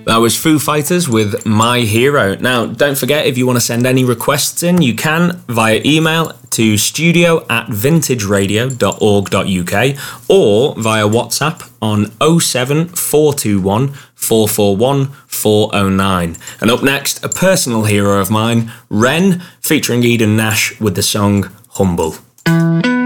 That was Foo Fighters with My Hero. Now, don't forget, if you want to send any requests in, you can via email to studio@vintageradio.org.uk or via WhatsApp on 07421 441 409. And up next, a personal hero of mine, Ren, featuring Eden Nash with the song Humble.